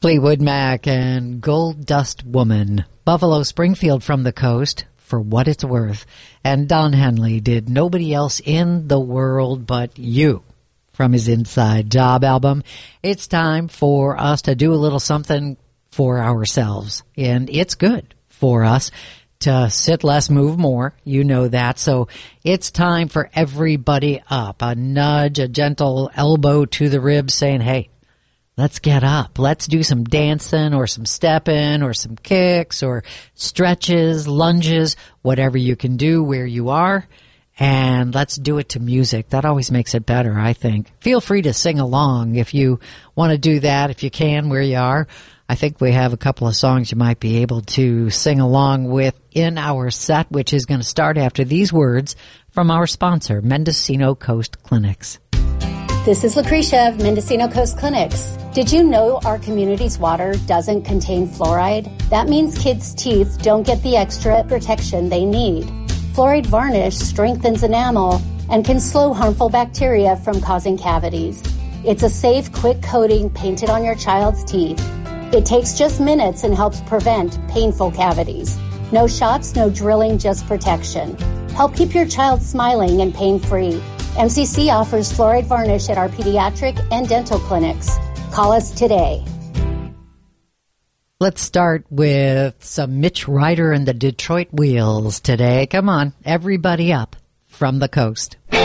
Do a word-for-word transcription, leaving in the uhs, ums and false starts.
Fleetwood Mac and Gold Dust Woman. Buffalo Springfield from the coast, For What It's Worth. And Don Henley did Nobody Else in the World But You from his Inside Job album. It's time for us to do a little something for ourselves. And it's good for us to sit less, move more. You know that. So it's time for everybody up. A nudge, a gentle elbow to the ribs saying, hey, let's get up. Let's do some dancing or some stepping or some kicks or stretches, lunges, whatever you can do where you are. And let's do it to music. That always makes it better, I think. Feel free to sing along if you want to do that, if you can, where you are. I think we have a couple of songs you might be able to sing along with in our set, which is going to start after these words from our sponsor, Mendocino Coast Clinics. This is Lucretia of Mendocino Coast Clinics. Did you know our community's water doesn't contain fluoride? That means kids' teeth don't get the extra protection they need. Fluoride varnish strengthens enamel and can slow harmful bacteria from causing cavities. It's a safe, quick coating painted on your child's teeth. It takes just minutes and helps prevent painful cavities. No shots, no drilling, just protection. Help keep your child smiling and pain-free. M C C offers fluoride varnish at our pediatric and dental clinics. Call us today. Let's start with some Mitch Ryder and the Detroit Wheels today. Come on, everybody up from the coast.